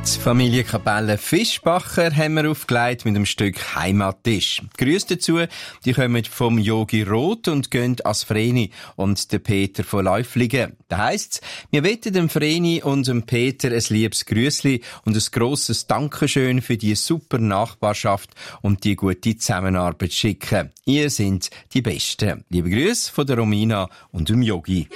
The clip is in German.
Die Familienkapelle Fischbacher haben wir aufgelegt mit dem Stück Heimattisch. Grüße dazu, die kommen vom Yogi Roth und gehen als Vreni und der Peter von Läuflingen. Da heisst's, wir wette dem Vreni und dem Peter ein liebes Grüßli und ein grosses Dankeschön für die super Nachbarschaft und die gute Zusammenarbeit schicken. Ihr seid die Besten. Liebe Grüße von der Romina und dem Yogi.